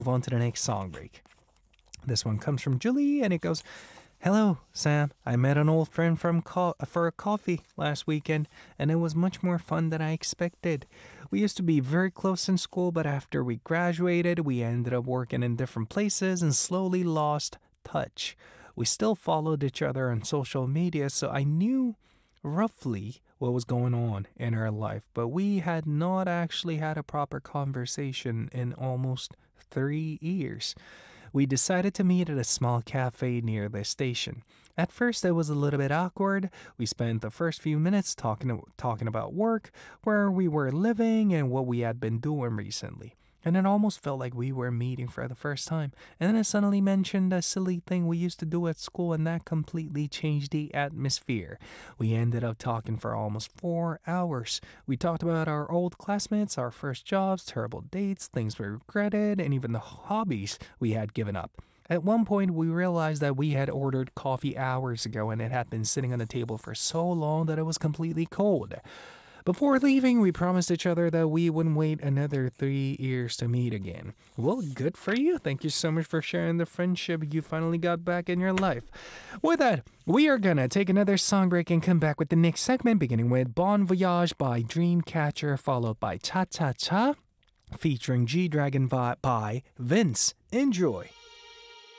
move on to the next song break. This one comes from Julie and it goes, "Hello, Sam. I met an old friend for a coffee last weekend, and it was much more fun than I expected. We used to be very close in school, but after we graduated, we ended up working in different places and slowly lost touch. We still followed each other on social media, so I knew roughly what was going on in our life, but we had not actually had a proper conversation in almost 3 years. We decided to meet at a small cafe near the station. At first, it was a little bit awkward. We spent the first few minutes talking about work, where we were living, and what we had been doing recently. And it almost felt like we were meeting for the first time. And then I suddenly mentioned a silly thing we used to do at school, and that completely changed the atmosphere. We ended up talking for almost 4 hours. We talked about our old classmates, our first jobs, terrible dates, things we regretted, and even the hobbies we had given up. At one point, we realized that we had ordered coffee hours ago and it had been sitting on the table for so long that it was completely cold. Before leaving, we promised each other that we wouldn't wait another 3 years to meet again. Well, good for you. Thank you so much for sharing the friendship you finally got back in your life. With that, we are gonna take another song break and come back with the next segment, beginning with Bon Voyage by Dreamcatcher, followed by Cha Cha Cha, featuring G Dragon by Vince. Enjoy.